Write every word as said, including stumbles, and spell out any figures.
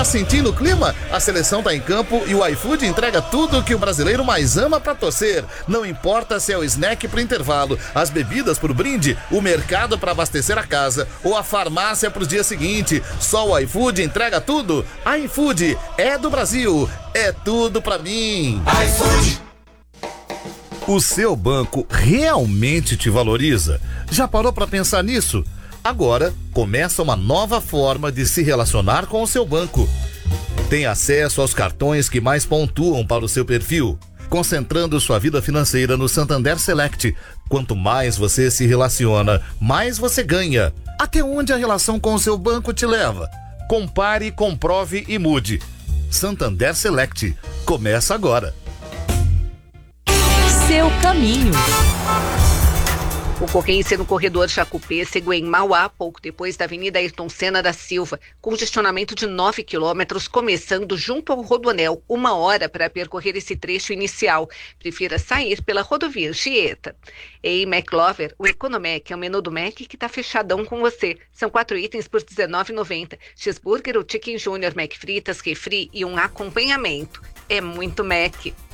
sentindo o clima? A seleção tá em campo e o iFood entrega tudo o que o brasileiro mais ama pra torcer. Não importa se é o snack pro intervalo, as bebidas pro brinde, o mercado pra abastecer a casa ou a farmácia pro dia seguinte. Só o iFood entrega tudo. iFood é do Brasil, é tudo pra mim. iFood. O seu banco realmente te valoriza? Já parou pra pensar nisso? Agora começa uma nova forma de se relacionar com o seu banco. Tem acesso aos cartões que mais pontuam para o seu perfil, concentrando sua vida financeira no Santander Select. Quanto mais você se relaciona, mais você ganha. Até onde a relação com o seu banco te leva? Compare, comprove e mude. Santander Select. Começa agora. Seu caminho. Ocorrência no corredor Jacupé, Segui, em Mauá, pouco depois da Avenida Ayrton Senna da Silva. Congestionamento de nove quilômetros, começando junto ao Rodoanel. Uma hora para percorrer esse trecho inicial. Prefira sair pela rodovia Anchieta. Em McLover, o Economec é o menu do Mac que está fechadão com você. São quatro itens por dezenove reais e noventa centavos. Cheeseburger, o Chicken Junior, Mac Fritas, refri e um acompanhamento. É muito Mac.